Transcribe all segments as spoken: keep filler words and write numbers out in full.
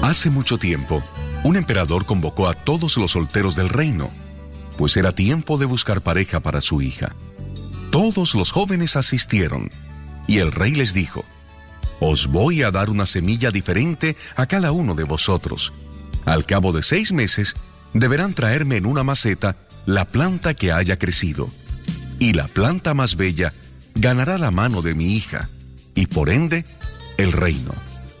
Hace mucho tiempo, un emperador convocó a todos los solteros del reino, pues era tiempo de buscar pareja para su hija. Todos los jóvenes asistieron, y el rey les dijo: «Os voy a dar una semilla diferente a cada uno de vosotros. Al cabo de seis meses, deberán traerme en una maceta la planta que haya crecido, y la planta más bella ganará la mano de mi hija, y por ende, el reino».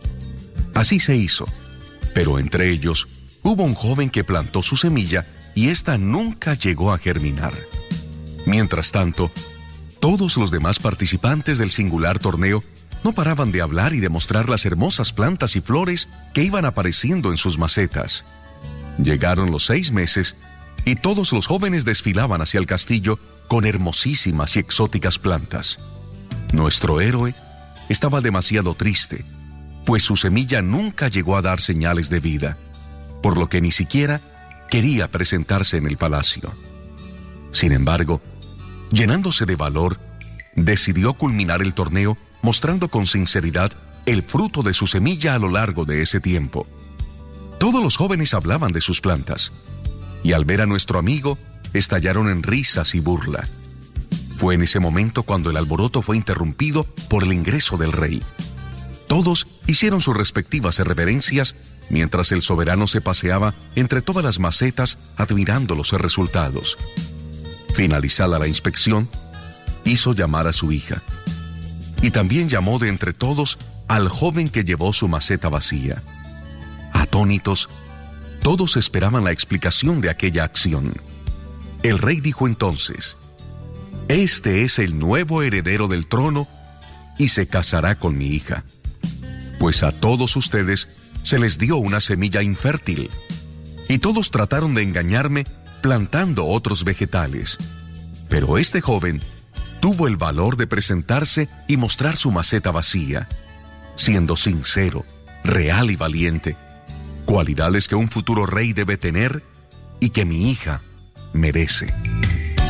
Así se hizo, pero entre ellos hubo un joven que plantó su semilla y ésta nunca llegó a germinar. Mientras tanto, todos los demás participantes del singular torneo no paraban de hablar y de mostrar las hermosas plantas y flores que iban apareciendo en sus macetas. Llegaron los seis meses y todos los jóvenes desfilaban hacia el castillo con hermosísimas y exóticas plantas. Nuestro héroe estaba demasiado triste, pues su semilla nunca llegó a dar señales de vida, por lo que ni siquiera quería presentarse en el palacio. Sin embargo, llenándose de valor, decidió culminar el torneo mostrando con sinceridad el fruto de su semilla a lo largo de ese tiempo. Todos los jóvenes hablaban de sus plantas, y al ver a nuestro amigo, estallaron en risas y burla. Fue en ese momento cuando el alboroto fue interrumpido por el ingreso del rey. Todos hicieron sus respectivas reverencias mientras el soberano se paseaba entre todas las macetas admirando los resultados. Finalizada la inspección, hizo llamar a su hija. Y también llamó de entre todos al joven que llevó su maceta vacía. Atónitos, todos esperaban la explicación de aquella acción. El rey dijo entonces: «Este es el nuevo heredero del trono y se casará con mi hija. Pues a todos ustedes se les dio una semilla infértil, y todos trataron de engañarme plantando otros vegetales. Pero este joven tuvo el valor de presentarse y mostrar su maceta vacía, siendo sincero, real y valiente, cualidades que un futuro rey debe tener y que mi hija merece».